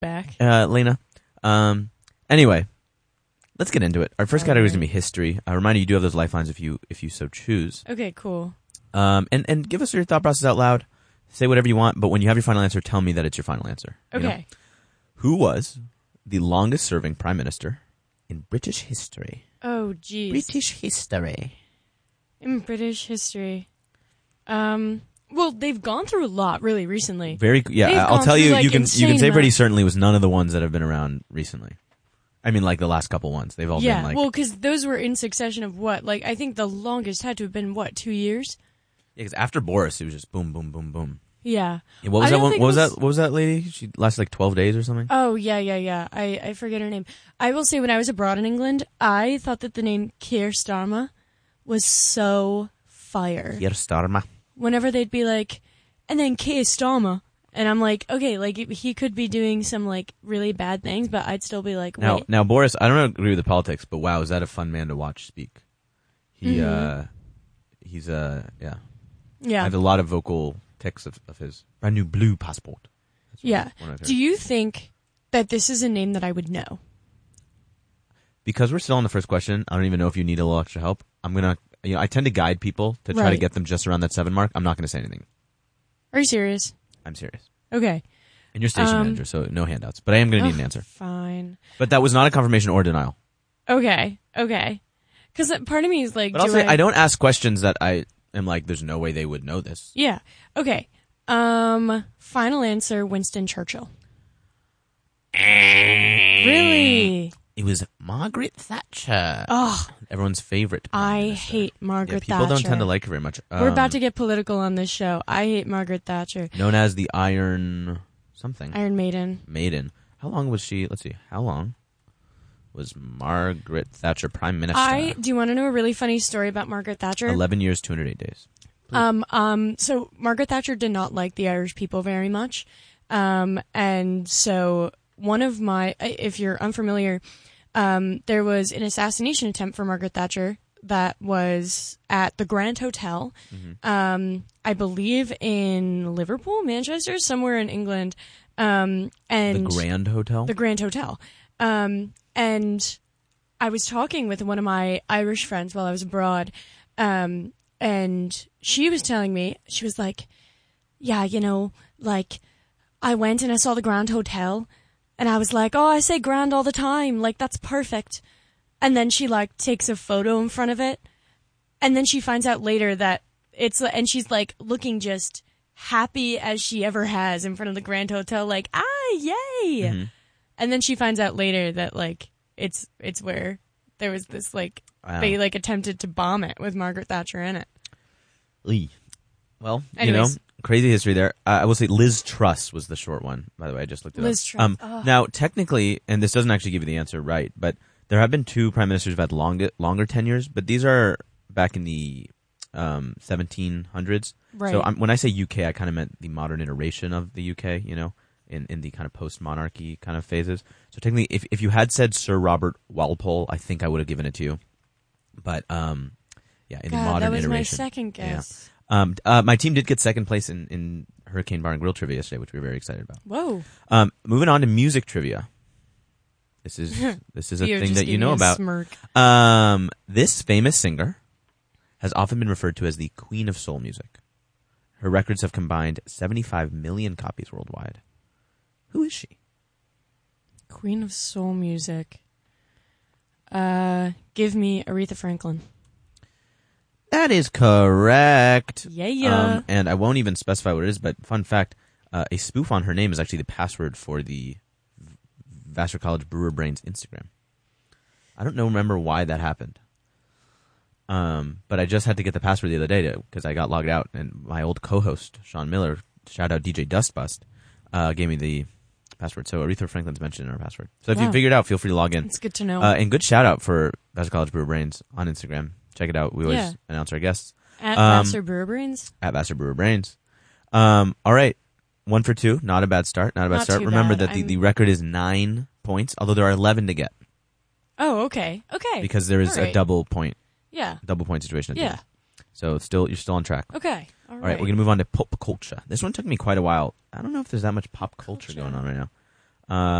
back. Lena. Anyway, let's get into it. Our first category is going to be history. I remind you do have those lifelines if you so choose. Okay, cool. And give us your thought process out loud. Say whatever you want, but when you have your final answer, tell me that it's your final answer. Okay. You know? Who was the longest-serving prime minister in British history? Oh, geez. British history. In British history. Well, they've gone through a lot really recently. I'll tell you. Like, you can say pretty amount. certainly was none of the ones that have been around recently. I mean, like the last couple ones. They've all been like. Well, because those were in succession of what? Like, I think the longest had to have been 2 years. Yeah, because after Boris, it was just boom, boom, boom, boom. Yeah. What was that one? What was that lady? She lasted like 12 days or something. Oh yeah. I forget her name. I will say, when I was abroad in England, I thought that the name Keir Starmer was so fire. Keir Starmer. Whenever they'd be like, and then Keir Starmer. And I'm like, okay, like, he could be doing some, like, really bad things, but I'd still be like, wait. Now, Boris, I don't agree with the politics, but wow, is that a fun man to watch speak? He's yeah. Yeah. I have a lot of vocal tics of his brand new blue passport. Yeah. Do you think that this is a name that I would know? Because we're still on the first question, I don't even know if you need a little extra help. I'm going to, I tend to guide people to try to get them just around that 7 mark. I'm not going to say anything. Are you serious? I'm serious. Okay. And you're station manager, so no handouts. But I am going to need an answer. Fine. But that was not a confirmation or denial. Okay. Because part of me is like, but I'll say I don't ask questions that I am like, there's no way they would know this. Yeah. Okay. Final answer, Winston Churchill. Really? It was Margaret Thatcher. Oh. Everyone's favorite. I hate Margaret Thatcher. People don't tend to like her very much. We're about to get political on this show. I hate Margaret Thatcher. Known as the Iron something. Iron Maiden. How long was she? Let's see. How long was Margaret Thatcher Prime Minister? Do you want to know a really funny story about Margaret Thatcher? 11 years, 208 days. So Margaret Thatcher did not like the Irish people very much. And so one of my, if you're unfamiliar, there was an assassination attempt for Margaret Thatcher that was at the Grand Hotel, I believe in Liverpool, Manchester, somewhere in England. And the Grand Hotel? The Grand Hotel. And I was talking with one of my Irish friends while I was abroad, and she was telling me, she was like, yeah, like, I went and I saw the Grand Hotel, and I was like, oh, I say grand all the time, like, that's perfect. And then she, like, takes a photo in front of it, and then she finds out later that and she's, like, looking just happy as she ever has in front of the Grand Hotel, like, yay! Mm-hmm. And then she finds out later that, like, it's where there was this, like, they, like, attempted to bomb it with Margaret Thatcher in it. Well, anyways. Crazy history there. I will say Liz Truss was the short one, by the way. I just looked it Liz up. Truss. Now, technically, and this doesn't actually give you the answer right, but there have been 2 prime ministers who've had longer tenures, but these are back in the 1700s. Right. So when I say UK, I kind of meant the modern iteration of the UK, in the kind of post-monarchy kind of phases. So technically, if you had said Sir Robert Walpole, I think I would have given it to you. But, in the modern iteration. That was my second guess. Yeah. My team did get second place in Hurricane Bar and Grill trivia yesterday, which we were very excited about. Whoa. Moving on to music trivia. This is a thing that you know about. Smirk. This famous singer has often been referred to as the Queen of Soul Music. Her records have combined 75 million copies worldwide. Who is she? Queen of Soul Music. Give me Aretha Franklin. That is correct. Yeah. And I won't even specify what it is, but fun fact, a spoof on her name is actually the password for the Vassar College Brewer Brains Instagram. I don't remember why that happened. But I just had to get the password the other day because I got logged out, and my old co-host, Sean Miller, shout out DJ Dustbust, gave me the password. So Aretha Franklin's mentioned in our password. So if you figured it out, feel free to log in. It's good to know. And good shout out for Vassar College Brewer Brains on Instagram. Check it out. We always announce our guests. At Vassar Brewer Brains? At Vassar Brewer Brains. All right. 1 for 2. Not a bad start. Remember that the record is 9 points, although there are 11 to get. Oh, okay. Okay. Because there is a double point. Yeah. Double point situation. Yeah. So you're still on track. Okay. All right. We're going to move on to pop culture. This one took me quite a while. I don't know if there's that much pop culture going on right Uh,